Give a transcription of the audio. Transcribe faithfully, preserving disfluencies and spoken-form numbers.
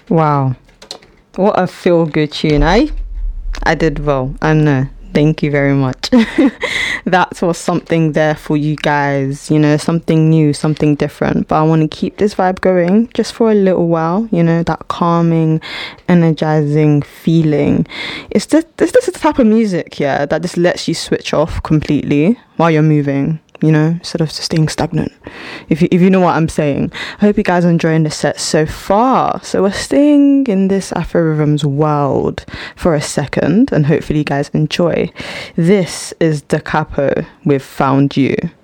Wow. What a feel good tune, eh? I did well. I know. Thank you very much. That was something there for you guys, you know, something new, something different. But I want to keep this vibe going just for a little while, you know, that calming, energizing feeling. It's just, this, this is the type of music, yeah, that just lets you switch off completely while you're moving, you know, instead of just staying stagnant, if you, if you know what I'm saying. I hope you guys are enjoying the set so far. So we're staying in this Afro Rhythms world for a second, and hopefully you guys enjoy. This is Da Capo with Found You.